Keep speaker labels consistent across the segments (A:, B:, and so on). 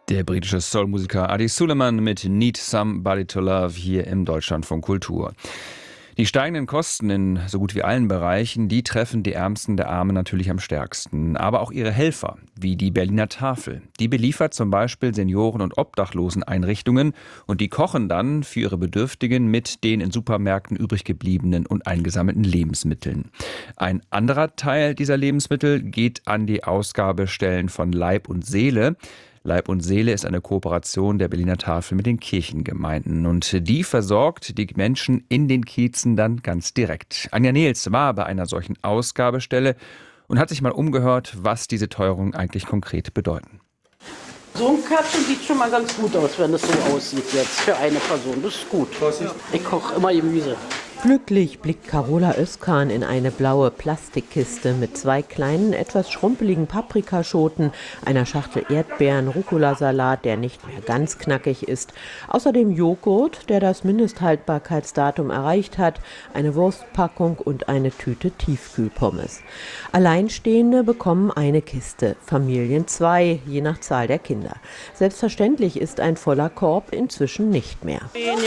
A: Der britische Soul-Musiker Adi Suleiman mit Need Somebody to Love hier im Deutschlandfunk Kultur. Die steigenden Kosten in so gut wie allen Bereichen, die treffen die Ärmsten der Armen natürlich am stärksten. Aber auch ihre Helfer, wie die Berliner Tafel. Die beliefert zum Beispiel Senioren- und Obdachloseneinrichtungen und die kochen dann für ihre Bedürftigen mit den in Supermärkten übrig gebliebenen und eingesammelten Lebensmitteln. Ein anderer Teil dieser Lebensmittel geht an die Ausgabestellen von Leib und Seele. Leib und Seele ist eine Kooperation der Berliner Tafel mit den Kirchengemeinden und die versorgt die Menschen in den Kiezen dann ganz direkt. Anja Nehls war bei einer solchen Ausgabestelle und hat sich mal umgehört, was diese Teuerungen eigentlich konkret bedeuten.
B: So ein Karton sieht schon mal ganz gut aus, wenn es so aussieht jetzt für eine Person. Das ist gut. Ich koche immer Gemüse.
C: Glücklich blickt Carola Özkan in eine blaue Plastikkiste mit 2 kleinen, etwas schrumpeligen Paprikaschoten, einer Schachtel Erdbeeren, Rucola-Salat, der nicht mehr ganz knackig ist, außerdem Joghurt, der das Mindesthaltbarkeitsdatum erreicht hat, eine Wurstpackung und eine Tüte Tiefkühlpommes. Alleinstehende bekommen eine Kiste, Familien 2, je nach Zahl der Kinder. Selbstverständlich ist ein voller Korb inzwischen nicht mehr.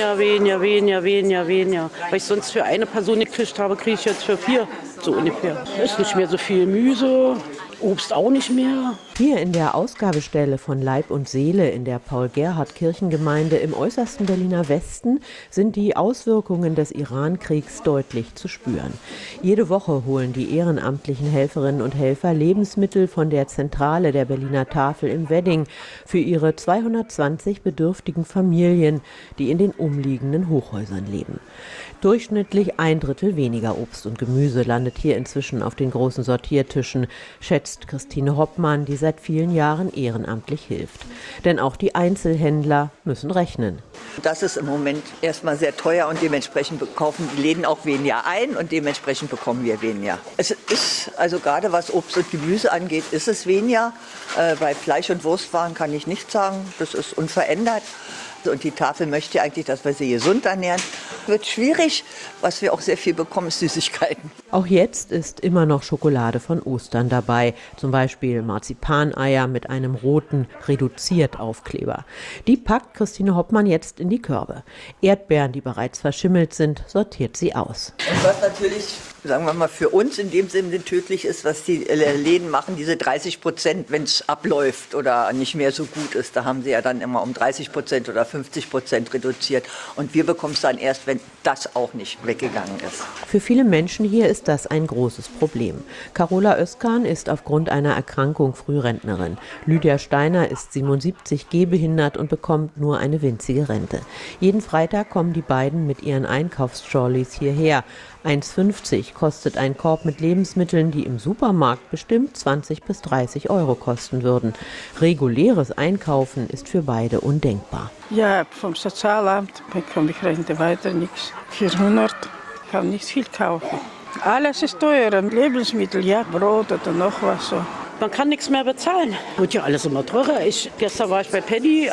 B: Weniger. Weil ich sonst für eine Person gekriegt habe, kriege ich jetzt für 4, so ungefähr. Ist nicht mehr so viel Gemüse, Obst auch nicht mehr.
C: Hier in der Ausgabestelle von Leib und Seele in der Paul-Gerhardt-Kirchengemeinde im äußersten Berliner Westen sind die Auswirkungen des Iran-Kriegs deutlich zu spüren. Jede Woche holen die ehrenamtlichen Helferinnen und Helfer Lebensmittel von der Zentrale der Berliner Tafel im Wedding für ihre 220 bedürftigen Familien, die in den umliegenden Hochhäusern leben. Durchschnittlich 1/3 weniger Obst und Gemüse landet hier inzwischen auf den großen Sortiertischen, schätzt Christine Hoppmann, die seit vielen Jahren ehrenamtlich hilft. Denn auch die Einzelhändler müssen rechnen.
D: Das ist im Moment erstmal sehr teuer und dementsprechend kaufen die Läden auch weniger ein und dementsprechend bekommen wir weniger. Es ist also gerade was Obst und Gemüse angeht, ist es weniger. Bei Fleisch- und Wurstwaren kann ich nicht sagen, das ist unverändert. Und die Tafel möchte eigentlich, dass wir sie gesund ernähren. Wird schwierig. Was wir auch sehr viel bekommen, ist Süßigkeiten.
C: Auch jetzt ist immer noch Schokolade von Ostern dabei. Zum Beispiel Marzipaneier mit einem roten Reduziert-Aufkleber. Die packt Christine Hoppmann jetzt in die Körbe. Erdbeeren, die bereits verschimmelt sind, sortiert sie aus.
D: Und was natürlich, sagen wir mal, für uns in dem Sinne tödlich ist, was die Läden machen, diese 30%, wenn es abläuft oder nicht mehr so gut ist, da haben sie ja dann immer um 30% oder 50% reduziert. Und wir bekommen es dann erst, wenn das auch nicht weggegangen ist.
C: Für viele Menschen hier ist das ein großes Problem. Carola Özkan ist aufgrund einer Erkrankung Frührentnerin. Lydia Steiner ist 77, gehbehindert und bekommt nur eine winzige Rente. Jeden Freitag kommen die beiden mit ihren Einkaufstrolleys hierher. 1,50 kostet ein Korb mit Lebensmitteln, die im Supermarkt bestimmt 20 bis 30 Euro kosten würden. Reguläres Einkaufen ist für beide undenkbar.
E: Ja, vom Sozialamt bekomme ich Rente weiter nichts. 400, ich kann nicht viel kaufen. Alles ist teuer, Lebensmittel, ja, Brot oder noch was so.
B: Man kann nichts mehr bezahlen. Wird ja alles immer teurer. Gestern war ich bei Penny,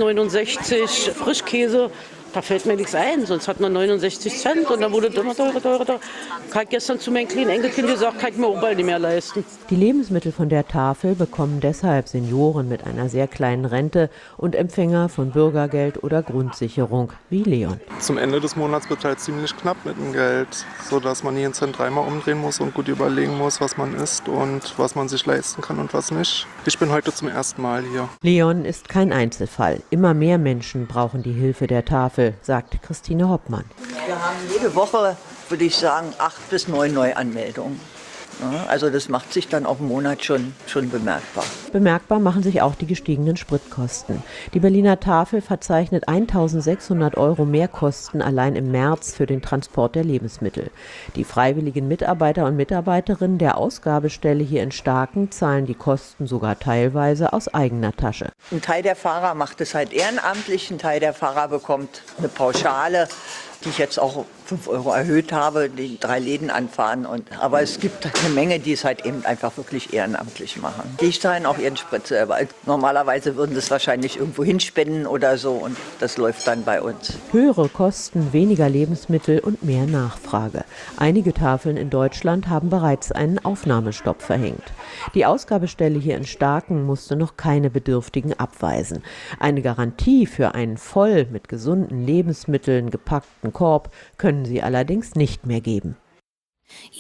B: 1,69 Frischkäse. Da fällt mir nichts ein, sonst hat man 69 Cent und dann wurde es immer teurer. Ich habe gestern zu meinem kleinen Enkelkind gesagt, kann ich mir auch bald nicht mehr leisten.
C: Die Lebensmittel von der Tafel bekommen deshalb Senioren mit einer sehr kleinen Rente und Empfänger von Bürgergeld oder Grundsicherung wie Leon.
F: Zum Ende des Monats wird halt ziemlich knapp mit dem Geld, sodass man jeden Cent dreimal umdrehen muss und gut überlegen muss, was man isst und was man sich leisten kann und was nicht. Ich bin heute zum ersten Mal hier.
C: Leon ist kein Einzelfall. Immer mehr Menschen brauchen die Hilfe der Tafel, sagt Christine Hoppmann.
D: Wir haben jede Woche, würde ich sagen, 8 bis 9 Neuanmeldungen. Also das macht sich dann auf einen Monat schon bemerkbar.
C: Bemerkbar machen sich auch die gestiegenen Spritkosten. Die Berliner Tafel verzeichnet 1.600 € Mehrkosten allein im März für den Transport der Lebensmittel. Die freiwilligen Mitarbeiter und Mitarbeiterinnen der Ausgabestelle hier in Starken zahlen die Kosten sogar teilweise aus eigener Tasche.
D: Ein Teil der Fahrer macht es halt ehrenamtlich, ein Teil der Fahrer bekommt eine Pauschale, die ich jetzt auch 5 € erhöht habe, die 3 Läden anfahren. Aber es gibt eine Menge, die es halt eben einfach wirklich ehrenamtlich machen. Die zahlen auch ihren Sprit selber. Normalerweise würden das wahrscheinlich irgendwo hinspenden oder so und das läuft dann bei uns.
C: Höhere Kosten, weniger Lebensmittel und mehr Nachfrage. Einige Tafeln in Deutschland haben bereits einen Aufnahmestopp verhängt. Die Ausgabestelle hier in Staaken musste noch keine Bedürftigen abweisen. Eine Garantie für einen voll mit gesunden Lebensmitteln gepackten Korb können sie allerdings nicht mehr geben.